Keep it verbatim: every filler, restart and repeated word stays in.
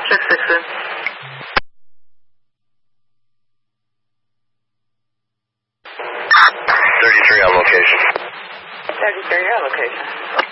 Check six in. thirty-three on location. thirty-three, your location.